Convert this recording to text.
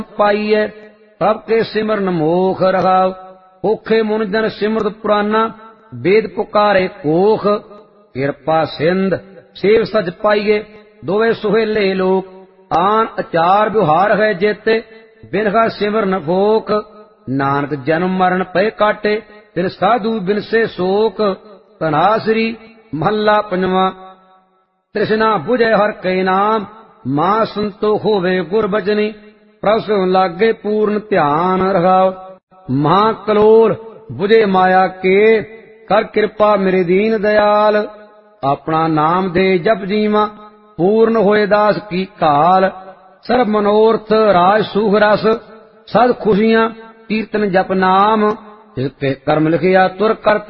पाइए तब के सिमरन मोख रहाव। ओखे मुन जन सिमरत पुराना वेद पुकारे कोख। किरपा सिंध सेव सज पाइए दोवे सुहेले लोक। आन अचार व्यवहार है जेते बिनहा सिमरन भोक। नानक जन्म मरण पे काटे तिन साधु बिन से शोक। तनासरी महला पंजवा। तृष्णा बुझे हर के नाम मां संतोख होवे गुर बचनी। प्रभु लागे पूर्ण ध्यान रखाओ। महाकलोल बुझे माया के कर कृपा मेरे दीन दयाल। अपना नाम दे जप जीवा पूर्ण होए दास की काल। सर्व मनोरथ राज सुख रस सद खुशियां कीर्तन जप नाम। जिते कर्म लिखिया तुर करत